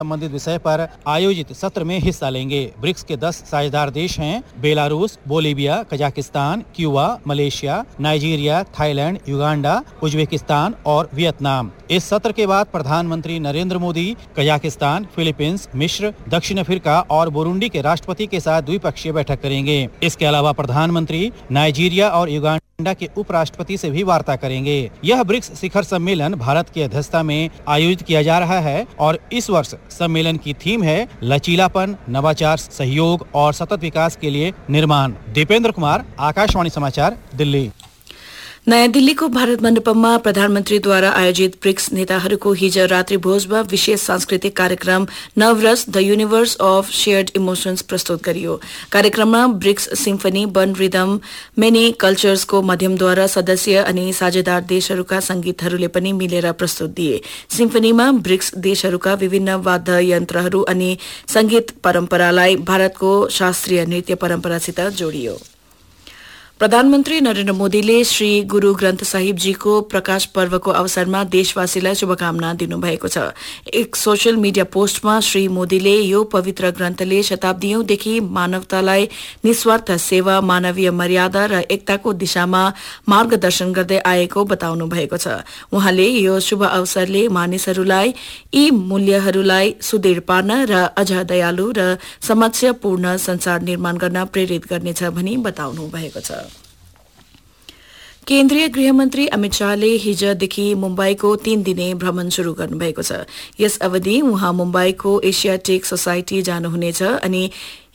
संबंधित विषय पर आयोजित सत्र में हिस्सा लेंगे। ब्रिक्स के 10 साझेदार देश हैं: Belarus, Bolivia, Kazakhstan, Cuba, Malaysia, Nigeria, Thailand, Uganda, Uzbekistan और वियतनाम। इस सत्र के बाद प्रधानमंत्री नरेंद्र मोदी कजाकिस्तान, फिलीपींस, मिस्र, दक्षिण अफ्रीका और बुरुंडी के राष्ट्रपति के साथ द्विपक्षीय बैठक करेंगे। इसके अलावा प्रधानमंत्री नाइजीरिया और युगांडा के उपराष्ट्रपति से भी वार्ता करेंगे। यह ब्रिक्स शिखर सम्मेलन भारत की अध्यक्षता में आयोजित किया जा रहा है और इस वर्ष सम्मेलन की थीम है लचीलापन, नवाचार, सहयोग और सतत विकास के लिए निर्माण। दीपेंद्र कुमार, आकाशवाणी समाचार, दिल्ली। नयाँ दिल्लीको भारत मण्डपमा प्रधानमन्त्रीद्वारा आयोजित ब्रिक्स नेताहरूको हिज रात्रि भोजमा विशेष सांस्कृतिक कार्यक्रम नवरस the universe of shared emotions प्रस्तुत गरियो। कार्यक्रममा ब्रिक्स सिम्फनी, वन रिदम, मेनी कल्चर्सको माध्यमद्वारा सदस्य अनि साझेदार देशहरूका संगीतहरूले पनि मिलेर प्रस्तुत दिए। सिम्फनीमा ब्रिक्स देशहरूका विभिन्न वाद्य यन्त्रहरू अनि संगीत परम्परालाई भारतको शास्त्रीय नृत्य परम्परासित जोडियो। प्रधानमन्त्री नरेन्द्र मोदीले श्री गुरू ग्रन्थ साहिबजीको प्रकाश पर्वको अवसरमा देशवासीलाई शुभकामना दिनुभएको छ। एक सोशल मीडिया पोस्टमा श्री मोदीले यो पवित्र ग्रन्थले शताब्दीौंदेखि मानवतालाई निस्वार्थ सेवा, मानवीय मर्यादा र एकताको दिशामा मार्गदर्शन गर्दै आएको बताउनु भएको छ। उहाँले यो शुभ अवसरले मानिसहरूलाई यी मूल्यहरूलाई सुदृढ पार्न र अझ दयालु र समस्यापूर्ण संसार निर्माण गर्न प्रेरित गर्नेछ भनी बताउनु भएको छ। केन्द्रीय गृहमन्त्री अमित शाहले हिजदेखि मुम्बईको 3 दिने भ्रमण शुरू गर्नुभएको छ। यस अवधि उहाँ मुम्बईको एसियाटिक सोसाइटी जानुहुनेछ अनि